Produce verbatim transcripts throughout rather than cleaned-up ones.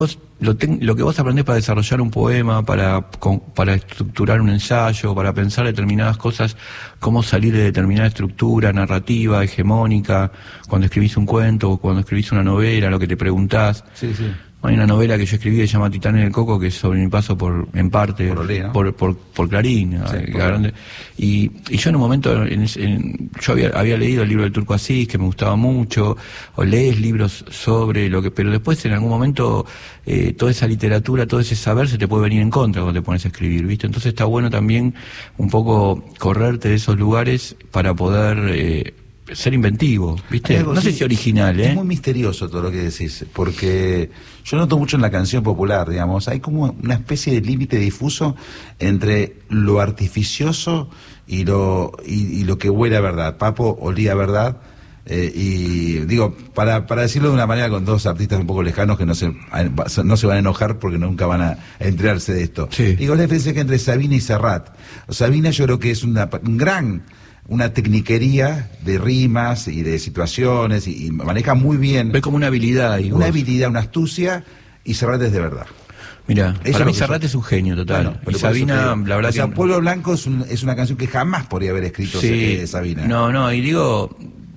Vos, lo, ten, lo que vos aprendés para desarrollar un poema, para, con, para estructurar un ensayo, para pensar determinadas cosas, cómo salir de determinada estructura narrativa, hegemónica, cuando escribís un cuento o cuando escribís una novela, lo que te preguntás. Sí, sí. Hay una novela que yo escribí que se llama Titanes del Coco, que es sobre mi paso por, en parte, por, Olé, ¿no? por, por, por Clarín. Sí, eh, por grande, y, y yo en un momento, en, en, yo había, había leído el libro del Turco Asís, que me gustaba mucho, o lees libros sobre lo que, pero después en algún momento eh, toda esa literatura, todo ese saber se te puede venir en contra cuando te pones a escribir, ¿viste? Entonces está bueno también un poco correrte de esos lugares para poder... Eh, ser inventivo, ¿viste? Algo, no sí, sé si original, ¿eh? Es muy misterioso todo lo que decís, porque yo noto mucho en la canción popular, digamos, hay como una especie de límite difuso entre lo artificioso y lo y, y lo que huele a verdad. Papo olía a verdad, eh, y digo, para, para decirlo de una manera con dos artistas un poco lejanos que no se, no se van a enojar porque nunca van a, a enterarse de esto. Sí. Digo, la diferencia que entre Sabina y Serrat. Sabina yo creo que es una, un gran... una tecniquería de rimas y de situaciones y, y maneja muy bien. Ve como una habilidad. Y una vos. habilidad, una astucia, y Serrat es de verdad. Mira, Eso para mí es Serrat yo... es un genio total. Bueno, y Sabina, la verdad o sea, que... Pueblo Blanco es, un, es una canción que jamás podría haber escrito sí, eh, Sabina. No, no, y digo,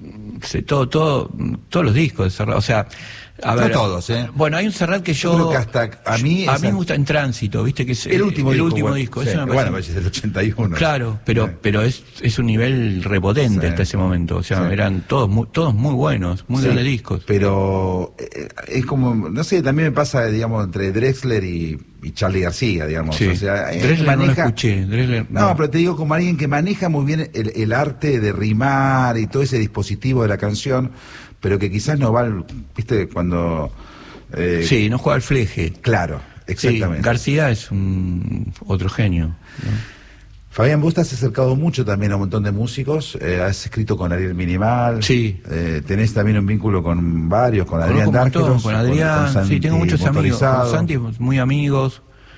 todo, todo, todos los discos de Serrat, o sea... A ver, no todos, ¿eh? Bueno, hay un Serrat que yo... yo creo que hasta a mí... A esa... mí me gusta En Tránsito, ¿viste? Que es el último el disco. último Bueno, disco. Sí, Eso me bueno, parece... es del ochenta y uno. Claro, pero, sí. pero es, es un nivel repotente Sí. hasta ese momento. O sea, Sí. eran todos muy, todos muy buenos, muy Sí, grandes discos. Pero eh, es como, no sé, también me pasa, digamos, entre Drexler y, y Charly García, digamos. Sí. O sea, Drexler maneja... no lo escuché. Drexler, no, no, pero te digo como alguien que maneja muy bien el, el arte de rimar y todo ese dispositivo de la canción, pero que quizás no va, al, viste, cuando... Eh, sí, no juega al fleje. Claro, exactamente. Sí, García es un otro genio, ¿no? Fabián, vos te has acercado mucho también a un montón de músicos, eh, has escrito con Ariel Minimal, sí. eh, tenés también un vínculo con varios, con Adrián Dárqueros, con Adrián, con, con sí, tengo muchos amigos, con Motorizado. Santi muy amigos,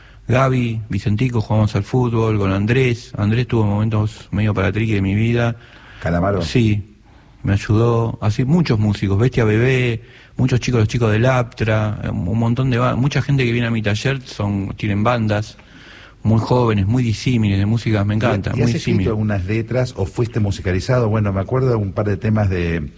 Gaby, Vicentico, jugamos al fútbol, con Andrés, Andrés tuvo momentos medio paratriqui de mi vida. Calamaro. Sí, me ayudó, así muchos músicos, Bestia Bebé, muchos chicos, los chicos del Aptra, un montón de bandas, mucha gente que viene a mi taller son tienen bandas muy jóvenes, muy disímiles de música, me encanta, ¿Y, y muy has escrito disímiles. algunas letras o fuiste musicalizado? Bueno, me acuerdo de un par de temas de,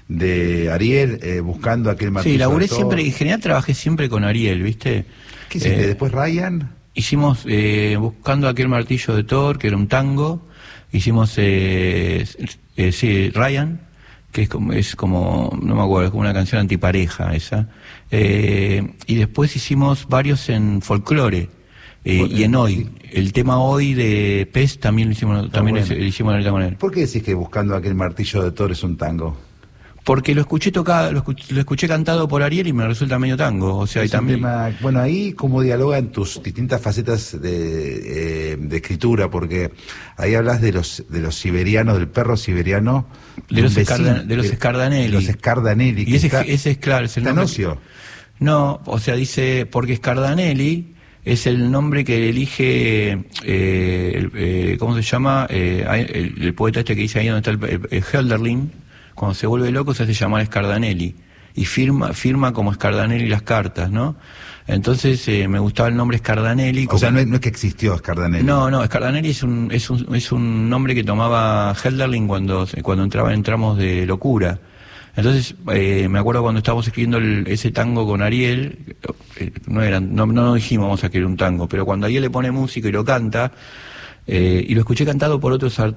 de Ariel, eh, buscando aquel martillo. Sí, laburé de Thor. siempre, en general trabajé siempre con Ariel, ¿viste? ¿Qué hiciste? Eh, ¿Después Ryan? Hicimos eh, Buscando aquel martillo de Thor, que era un tango, hicimos, eh, eh, sí, Ryan, que es como, es como, no me acuerdo, es como una canción antipareja esa, eh, y después hicimos varios en folclore, eh, Bueno, y en Hoy, el tema Hoy de Pez también lo hicimos, también bueno. lo hicimos ahorita con él. ¿Por qué decís que Buscando aquel martillo de Thor es un tango? Porque lo escuché tocado, lo escuché, lo escuché cantado por Ariel y me resulta medio tango, o sea, y Es un también... tema, bueno, ahí cómo dialogan tus distintas facetas de, eh, de escritura, porque ahí hablas de los de los siberianos, del perro siberiano, De los, un vecino, Escarda- de los Scardanelli. de los Scardanelli. Y que ese, está- ese es claro, es el nombre. Tanocio. No, o sea, dice, porque Scardanelli es el nombre que elige, eh, el, eh, ¿cómo se llama? Eh, el, el poeta este que dice ahí donde está el, el, el Hölderlin, cuando se vuelve loco se hace llamar Scardanelli, y firma firma como Scardanelli las cartas, ¿no? Entonces eh, me gustaba el nombre Scardanelli. O como... sea, no es, no es que existió Scardanelli. No, no, Scardanelli es un, es un, es un nombre que tomaba Hölderlin cuando, cuando entraba en tramos de locura. Entonces, eh, me acuerdo cuando estábamos escribiendo el, ese tango con Ariel, eh, no, eran, no, no dijimos vamos a escribir un tango, pero cuando Ariel le pone música y lo canta, eh, y lo escuché cantado por otros art,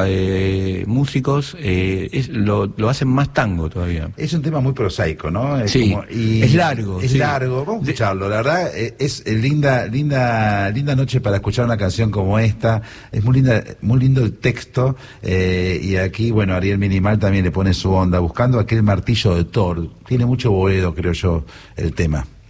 eh, músicos, eh, es, lo, lo hacen más tango todavía. Es un tema muy prosaico, ¿no? Es Sí, como- y es largo, Es sí. largo, vamos a escucharlo. La verdad, eh, es eh, linda, linda, linda noche para escuchar una canción como esta. Es muy linda, muy lindo el texto. Eh, y aquí, bueno, Ariel Minimal también le pone su onda, buscando aquel martillo de Thor. Tiene mucho boedo, creo yo, el tema.